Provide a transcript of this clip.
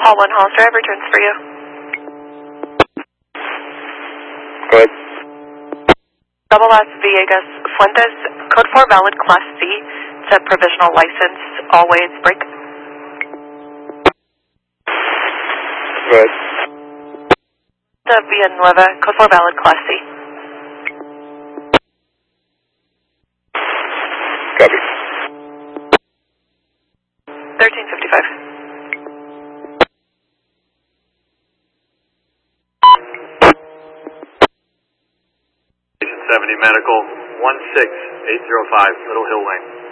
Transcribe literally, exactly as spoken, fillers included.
Hall one, Hollister, I have returns for you. Go ahead. Double S Villegas Fuentes, code four valid class C. It's a provisional license, always break. Go ahead. The Villanueva, code four valid class C. Copy. thirteen fifty-five. seventy Medical, one six eight zero five, Little Hill Lane.